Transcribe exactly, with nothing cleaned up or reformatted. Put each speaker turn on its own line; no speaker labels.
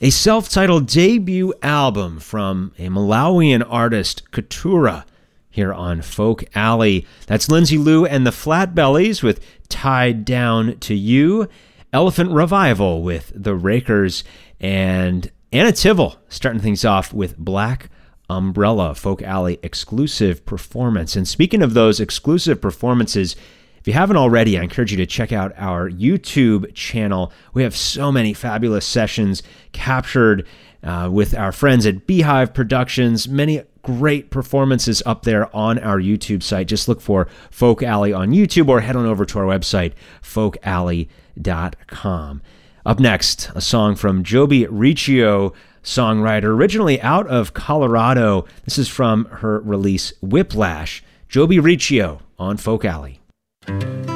a self-titled debut album from a Malawian artist, Katura, here on Folk Alley. That's Lindsay Lou and the Flatbellies with Tied Down to You, Elephant Revival with the Rakers, and Anna Tivell starting things off with Black Umbrella, Folk Alley exclusive performance. And speaking of those exclusive performances, if you haven't already, I encourage you to check out our YouTube channel. We have so many fabulous sessions captured uh, with our friends at Beehive Productions. Many great performances up there on our YouTube site. Just look for Folk Alley on YouTube or head on over to our website, folk alley dot com. Up next, a song from Joby Riccio, songwriter, originally out of Colorado. This is from her release Whiplash. Joby Riccio on Folk Alley.